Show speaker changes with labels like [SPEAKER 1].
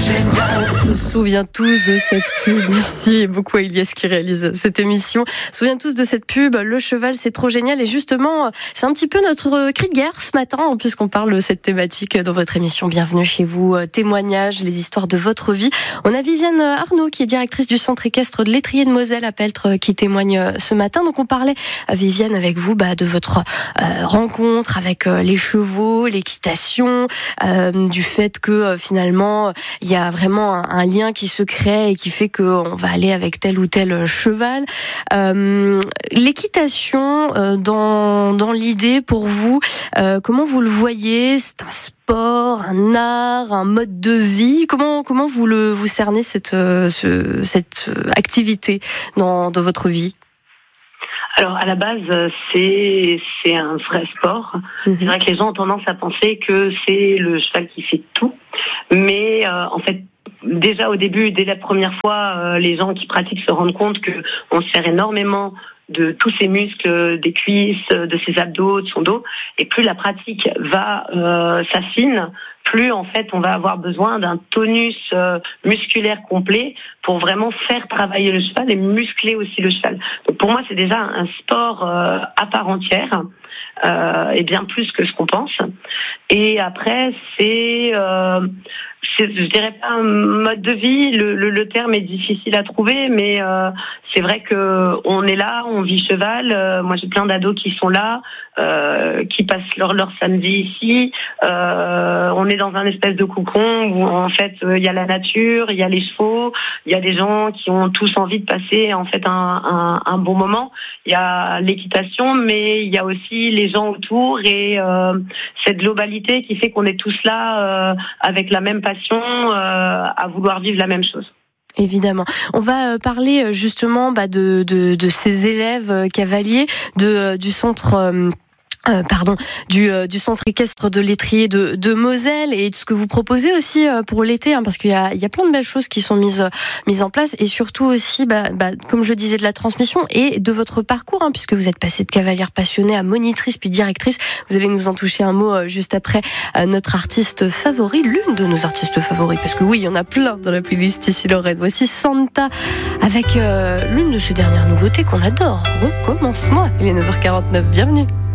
[SPEAKER 1] On se souvient tous de cette pub. Merci beaucoup à Elias qui réalise cette émission. On se souvient tous de cette pub. Le cheval, c'est trop génial. Et justement, c'est un petit peu notre cri de guerre ce matin, puisqu'on parle de cette thématique dans votre émission. Bienvenue chez vous. Témoignages, les histoires de votre vie. On a Viviane Arnaud, qui est directrice du centre équestre de l'Étrier de Moselle à Peltre, qui témoigne ce matin. Donc on parlait, Viviane, avec vous, de votre rencontre avec les chevaux, l'équitation, du fait que finalement il y a vraiment un lien qui se crée et qui fait qu'on va aller avec tel ou tel cheval. L'équitation, dans l'idée pour vous, comment vous le voyez? C'est un sport, un art, un mode de vie. Comment vous cernez cette activité dans votre vie?
[SPEAKER 2] Alors à la base, c'est un vrai sport. C'est vrai que les gens ont tendance à penser que c'est le cheval qui fait tout, mais en fait, déjà au début, dès la première fois, les gens qui pratiquent se rendent compte que on sert énormément de tous ses muscles, des cuisses, de ses abdos, de son dos, et plus la pratique s'affine, plus en fait on va avoir besoin d'un tonus musculaire complet pour vraiment faire travailler le cheval et muscler aussi le cheval. Donc pour moi c'est déjà un sport à part entière, et bien plus que ce qu'on pense. Et après je dirais pas un mode de vie, le terme est difficile à trouver, mais c'est vrai que on est là, on vit cheval. Moi j'ai plein d'ados qui sont là, qui passent leur samedi ici. On est dans un espèce de cocon où en fait il y a la nature, il y a les chevaux, il y a des gens qui ont tous envie de passer en fait un bon moment. Il y a l'équitation, mais il y a aussi les gens autour et cette globalité qui fait qu'on est tous là avec la même passion, à vouloir vivre la même chose.
[SPEAKER 1] Évidemment. On va parler justement de ces élèves cavaliers du centre du centre équestre de l'Étrier de Moselle et de ce que vous proposez aussi pour l'été, parce qu'il y a plein de belles choses qui sont mises en place, et surtout aussi comme je disais, de la transmission et de votre parcours, puisque vous êtes passée de cavalière passionnée à monitrice puis directrice. Vous allez nous en toucher un mot juste après notre artiste favori, l'une de nos artistes favoris, parce que oui, il y en a plein dans la playlist ici Lorraine. Voici Santa avec l'une de ses dernières nouveautés qu'on adore, Recommence-moi. Il est 9h49, bienvenue.